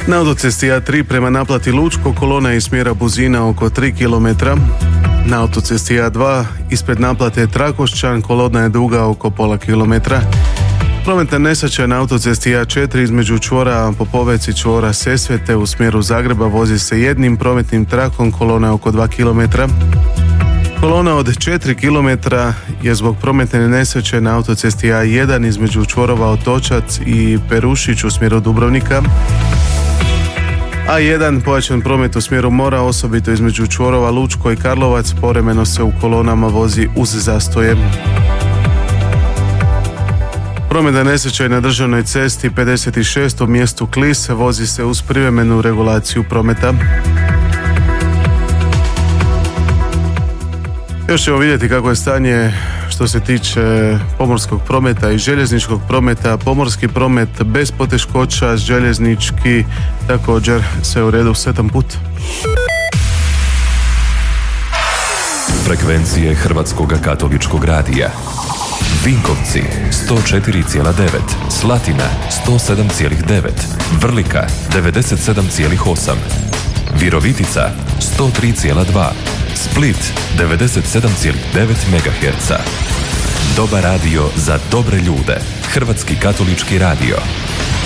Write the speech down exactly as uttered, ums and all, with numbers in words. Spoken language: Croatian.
Na autocesti A tri prema naplati Lučko kolona iz smjera Buzina oko tri kilometra. Na autocesti A dva ispred naplate Trakošćan kolona je duga oko pola kilometra. Prometna nesreća na autocesti A četiri između čvora Popovec i čvora Sesvete u smjeru Zagreba vozi se jednim prometnim trakom, kolona je oko dva kilometra. Kolona od četiri kilometra je zbog prometne nesreće na autocesti A jedan između čvorova Otočac i Perušić u smjeru Dubrovnika. A jedan pojačan promet u smjeru mora, osobito između čvorova Lučko i Karlovac, povremeno se u kolonama vozi uz zastoje. Prometna nesreća je na državnoj cesti pedeset šest u mjestu Klis, vozi se uz privremenu regulaciju prometa. Još ćemo vidjeti kako je stanje što se tiče pomorskog prometa i željezničkog prometa. Pomorski promet bez poteškoća, željeznički također sve u redu, sretan put. Frekvencije Hrvatskog katoličkog radija. Vinkovci sto četiri zarez devet, Slatina sto sedam zarez devet, Vrlika devedeset sedam zarez osam, Virovitica sto tri zarez dva, Split devedeset sedam zarez devet megaherca. Dobar radio za dobre ljude. Hrvatski katolički radio.